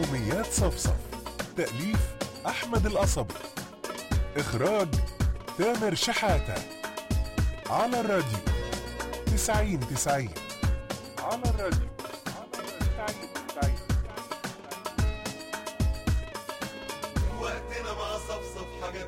يوميات صفصف. تأليف أحمد القصبي. إخراج تامر شحاتة. على الراديو 90 على الراديو 90. وقتنا مع صفصف حاجة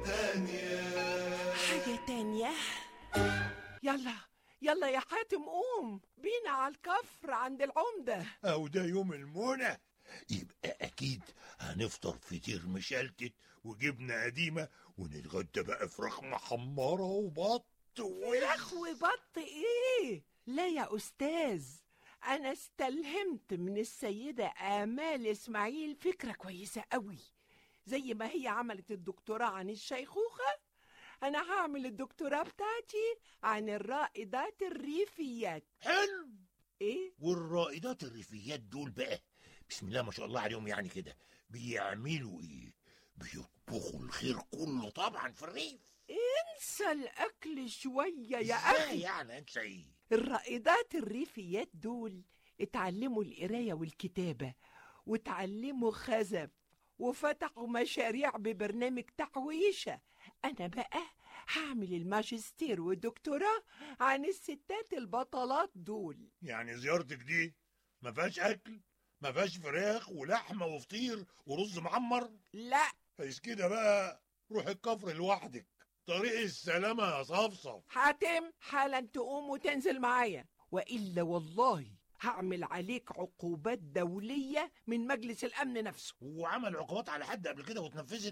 تانية. يلا يلا يا حاتم، قوم بينا على الكفر عند العمدة. أو ده يوم المنى، يبقى أكيد هنفطر فطير مشلتت وجبنة قديمة، ونتغدى بقى فراخ محمرة وبط فراخ وبط ايه؟ لا يا أستاذ، أنا استلهمت من السيدة آمال إسماعيل فكرة كويسة قوي. زي ما هي عملت الدكتوراه عن الشيخوخة، أنا هعمل الدكتوراه بتاعتي عن الرائدات الريفيات. حلو. إيه؟ والرائدات الريفيات دول بقى بسم الله ما شاء الله عليهم، يعني كده بيعملوا ايه؟ بيطبخوا الخير كله طبعا في الريف. انسى الأكل شوية يا ازاي أخي. يعني انسى ايه؟ الرائدات الريفيات دول اتعلموا القراية والكتابة، واتعلموا خزف، وفتحوا مشاريع ببرنامج تحويشة. أنا بقى هعمل الماجستير والدكتوراه عن الستات البطلات دول. يعني زيارتك دي ما فيهاش اكل، ما فيهاش فراخ ولحمه وفطير ورز معمر؟ لا، فايش كده بقى، روح الكفر لوحدك، طريق السلامه يا صفصف. حاتم حالا تقوم وتنزل معايا، وإلا والله هعمل عليك عقوبات دولية من مجلس الأمن نفسه. وعمل عقوبات على حد قبل كده واتنفذت؟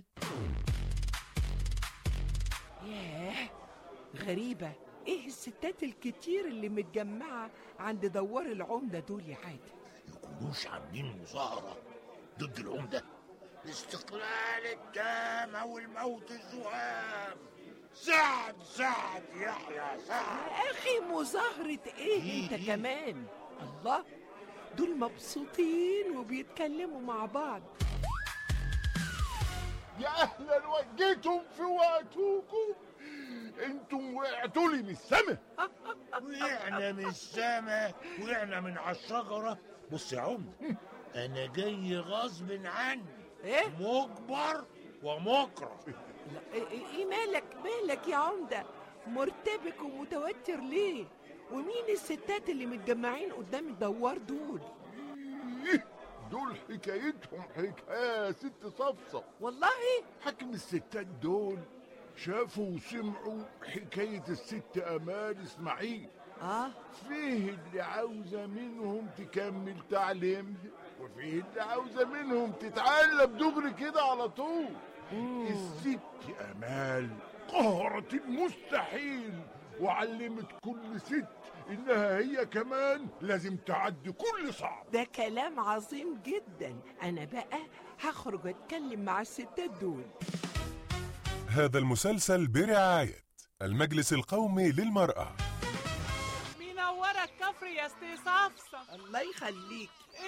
ياه، غريبة، ايه الستات الكتير اللي متجمعة عند دوار العمدة دول يا حاتم؟ يكونوش عاملين مظاهرة ضد العمدة؟ الاستقلال التام او الموت الزهام. سعد يحيى سعد. يا أخي مظاهرة إيه أنت كمان؟ الله، دول مبسوطين وبيتكلموا مع بعض. يا اهلا، وجيتم في وقتكم، انتم وقعتوا لي من السما. وقعنا من السما، وقعنا من على الشجرة. بص يا عمدة، انا جاي غصب عني، إيه؟ مجبر ومكره. لا، إيه مالك يا عمدة؟ مرتبك ومتوتر ليه؟ ومين الستات اللي متجمعين قدام الدوار دول؟ دول حكايتهم حكاية ست صفصف. والله؟ حكم الستات دول شافوا وسمعوا حكاية الست آمال إسماعيل. فيه اللي عاوزة منهم تكمل تعليمها، وفيه اللي عاوزة منهم تتعلم دغري كده على طول. الست آمال قهرت المستحيل، وعلمت كل ست إنها هي كمان لازم تعدي كل صعب. ده كلام عظيم جدا. أنا بقى هخرج أتكلم مع الستات دول. هذا المسلسل برعاية المجلس القومي للمرأة. منورة الكفر يا استي صفصف. الله يخليك.